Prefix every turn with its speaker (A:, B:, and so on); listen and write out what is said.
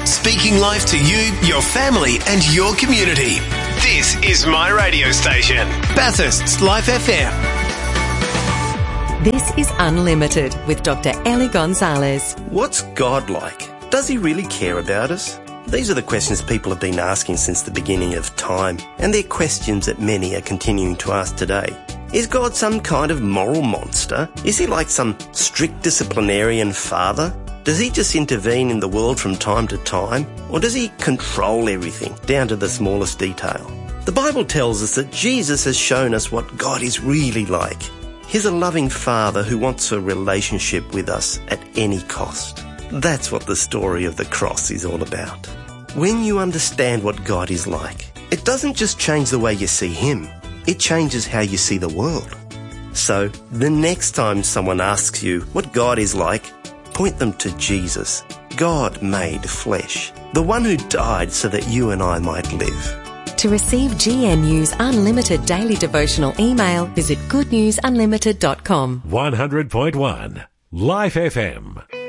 A: Speaking life to you, your family and your community. This is my radio station, Bathurst's Life FM.
B: This is Unlimited with Dr. Ellie Gonzalez.
C: What's God like? Does he really care about us? These are the questions people have been asking since the beginning of time, and they're questions that many are continuing to ask today. Is God some kind of moral monster? Is he like some strict disciplinarian father? Does he just intervene in the world from time to time? Or does he control everything, down to the smallest detail? The Bible tells us that Jesus has shown us what God is really like. He's a loving father who wants a relationship with us at any cost. That's what the story of the cross is all about. When you understand what God is like, it doesn't just change the way you see him, it changes how you see the world. So, the next time someone asks you what God is like, point them to Jesus, God made flesh, the one who died so that you and I might live.
B: To receive GNU's Unlimited Daily Devotional email, visit goodnewsunlimited.com.
D: 100.1 Life FM.